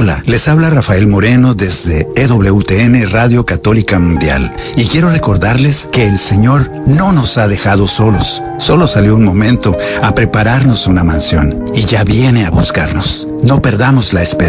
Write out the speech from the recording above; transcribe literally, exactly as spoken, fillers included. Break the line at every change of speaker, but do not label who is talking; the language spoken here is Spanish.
Hola, les habla Rafael Moreno desde E W T N Radio Católica Mundial y quiero recordarles que el Señor no nos ha dejado solos. Solo salió un momento a prepararnos una mansión y ya viene a buscarnos. No perdamos la esperanza.